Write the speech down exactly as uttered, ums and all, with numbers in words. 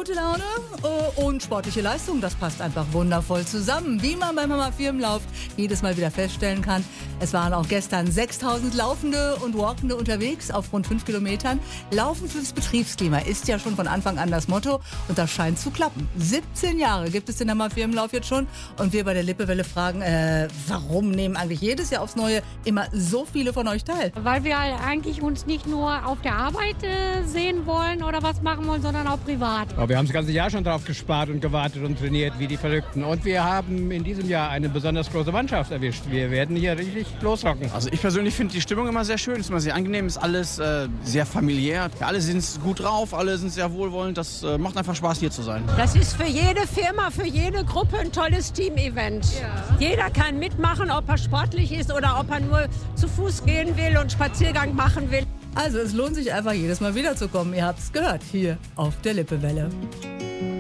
Gute Laune äh, und sportliche Leistung, das passt einfach wundervoll zusammen. Wie man beim Hammer-Firmenlauf jedes Mal wieder feststellen kann. Es waren auch gestern sechstausend Laufende und Walkende unterwegs auf rund fünf Kilometern. Laufen fürs Betriebsklima ist ja schon von Anfang an das Motto und das scheint zu klappen. siebzehn Jahre gibt es den Hammer-Firmenlauf jetzt schon und wir bei der Lippewelle fragen, äh, warum nehmen eigentlich jedes Jahr aufs Neue immer so viele von euch teil? Weil wir eigentlich uns nicht nur auf der Arbeit äh, sehen wollen oder was machen wollen, sondern auch privat. Aber wir haben das ganze Jahr schon drauf gespart und gewartet und trainiert wie die Verrückten. Und wir haben in diesem Jahr eine besonders große Mannschaft erwischt. Wir werden hier richtig losrocken. Also ich persönlich finde die Stimmung immer sehr schön, ist immer sehr angenehm, ist alles äh, sehr familiär. Ja, alle sind gut drauf, alle sind sehr wohlwollend. Das äh, macht einfach Spaß, hier zu sein. Das ist für jede Firma, für jede Gruppe ein tolles Team-Event. Ja. Jeder kann mitmachen, ob er sportlich ist oder ob er nur zu Fuß gehen will und Spaziergang machen will. Also es lohnt sich einfach jedes Mal wiederzukommen. Ihr habt es gehört, hier auf der Lippewelle.